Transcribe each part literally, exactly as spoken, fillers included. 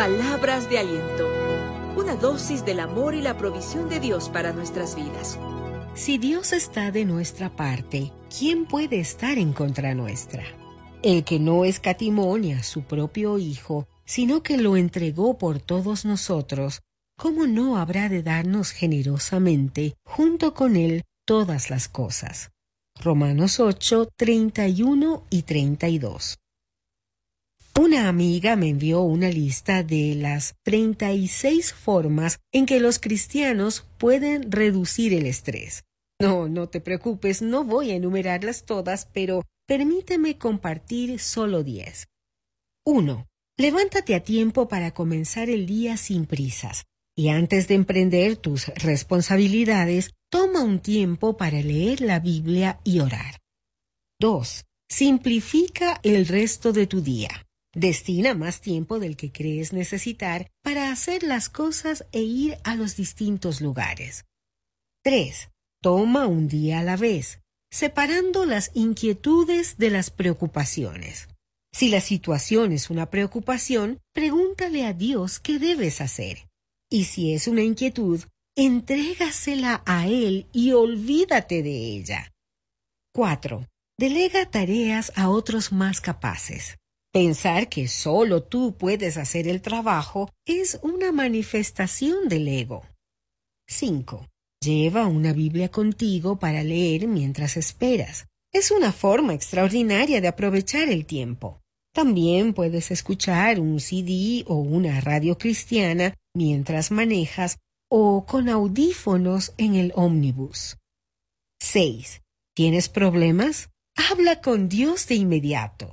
Palabras de aliento. Una dosis del amor y la provisión de Dios para nuestras vidas. Si Dios está de nuestra parte, ¿quién puede estar en contra nuestra? El que no escatimó ni a su propio Hijo, sino que lo entregó por todos nosotros, ¿cómo no habrá de darnos generosamente, junto con Él, todas las cosas? Romanos ocho, treinta y uno y treinta y dos. Una amiga me envió una lista de las treinta y seis formas en que los cristianos pueden reducir el estrés. No, no te preocupes, no voy a enumerarlas todas, pero permíteme compartir solo diez. uno. Levántate a tiempo para comenzar el día sin prisas. Y antes de emprender tus responsabilidades, toma un tiempo para leer la Biblia y orar. dos. Simplifica el resto de tu día. Destina más tiempo del que crees necesitar para hacer las cosas e ir a los distintos lugares. tres. Toma un día a la vez, separando las inquietudes de las preocupaciones. Si la situación es una preocupación, pregúntale a Dios qué debes hacer. Y si es una inquietud, entrégasela a Él y olvídate de ella. cuatro. Delega tareas a otros más capaces. Pensar que solo tú puedes hacer el trabajo es una manifestación del ego. cinco. Lleva una Biblia contigo para leer mientras esperas. Es una forma extraordinaria de aprovechar el tiempo. También puedes escuchar un C D o una radio cristiana mientras manejas o con audífonos en el ómnibus. seis. ¿Tienes problemas? Habla con Dios de inmediato.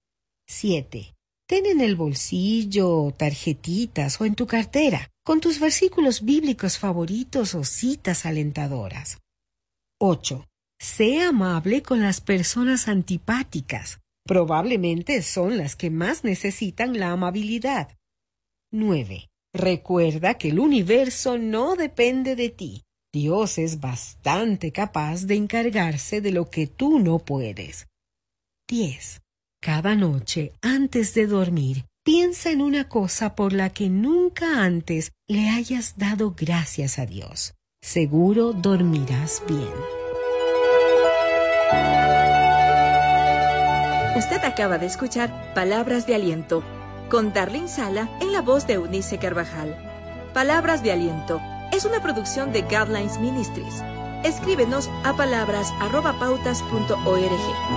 siete. Ten en el bolsillo tarjetitas o en tu cartera con tus versículos bíblicos favoritos o citas alentadoras. ocho. Sé amable con las personas antipáticas. Probablemente son las que más necesitan la amabilidad. nueve. Recuerda que el universo no depende de ti. Dios es bastante capaz de encargarse de lo que tú no puedes. diez. Cada noche, antes de dormir, piensa en una cosa por la que nunca antes le hayas dado gracias a Dios. Seguro dormirás bien. Usted acaba de escuchar Palabras de Aliento con Darlene Sala en la voz de Eunice Carvajal. Palabras de Aliento es una producción de Guidelines Ministries. Escríbenos a palabras arroba pautas punto org.